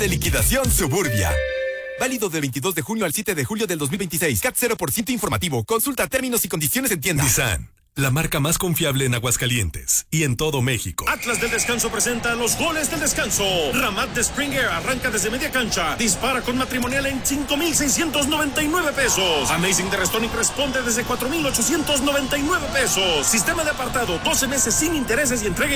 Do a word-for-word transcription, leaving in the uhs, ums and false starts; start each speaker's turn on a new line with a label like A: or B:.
A: De liquidación Suburbia. Válido del veintidós de junio al siete de julio del dos mil veintiséis. C A T cero por ciento informativo. Consulta términos y condiciones en tienda.
B: Nissan, la marca más confiable en Aguascalientes y en todo México.
C: Atlas del Descanso presenta los goles del descanso. Ramat de Springer arranca desde media cancha. Dispara con matrimonial en cinco mil seiscientos noventa y nueve pesos. Amazing de Restonic responde desde cuatro mil ochocientos noventa y nueve pesos. Sistema de apartado, doce meses sin intereses y entrega